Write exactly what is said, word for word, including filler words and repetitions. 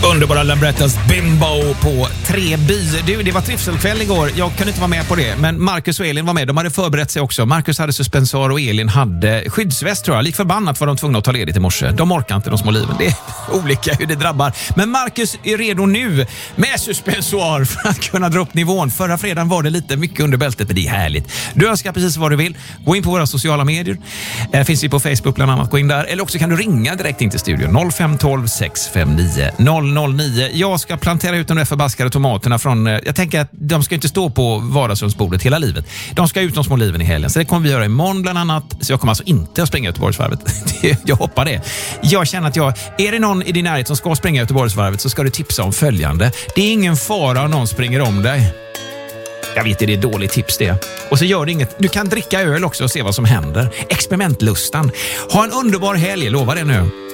Underbara Lambrettas Bimbo på tre by. Du, det var trivselkväll igår. Jag kunde inte vara med på det, men Marcus och Elin var med. De hade förberett sig också. Marcus hade suspensor och Elin hade skyddsväst, tror jag. Lik förbannat var de tvungna att ta ledigt i morse. De orkar inte, de små liven. Det är olika hur det drabbar. Men Marcus är redo nu med suspensor för att kunna dra upp nivån. Förra fredagen var det lite mycket under bältet, men det är härligt. Du önskar precis vad du vill. Gå in på våra sociala medier. Det finns ju på Facebook bland annat. Gå in där. Eller också kan du ringa direkt in till studion. noll fem ett två sex fem nio noll noll nio. Jag ska plantera ut de där förbaskade tomaterna från... Jag tänker att de ska inte stå på vardagsrumsbordet hela livet. De ska ut de små liven i helgen. Så det kommer vi göra imorgon bland annat. Så jag kommer alltså inte att springa Göteborgsvarvet. Jag hoppar det. Jag känner att jag... Är det någon i din närhet som ska springa Göteborgsvarvet så ska du tipsa om följande. Det är ingen fara om någon springer om dig. Jag vet att det är dåligt tips det. Och så gör det inget. Du kan dricka öl också och se vad som händer. Experimentlustan. Ha en underbar helg, lovar det nu.